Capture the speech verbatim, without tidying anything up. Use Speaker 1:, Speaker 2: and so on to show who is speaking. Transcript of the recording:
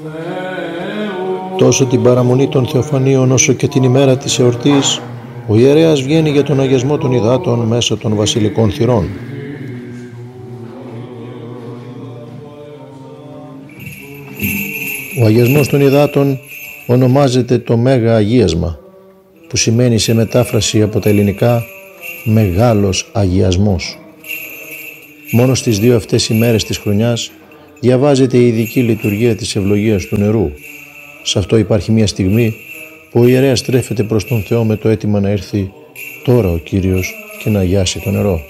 Speaker 1: Τόσο την παραμονή των Θεοφανίων όσο και την ημέρα της εορτής, ο ιερέας βγαίνει για τον αγιασμό των υδάτων μέσω των βασιλικών θυρών. Ο αγιασμός των υδάτων ονομάζεται το Μέγα Αγίασμα, που σημαίνει σε μετάφραση από τα ελληνικά «μεγάλος αγιασμός». Μόνο στις δύο αυτές ημέρες της χρονιάς διαβάζεται η ειδική λειτουργία της ευλογίας του νερού. Σε αυτό υπάρχει μια στιγμή που ο ιερέας στρέφεται προς τον Θεό με το αίτημα να έρθει τώρα ο Κύριος και να αγιάσει το νερό.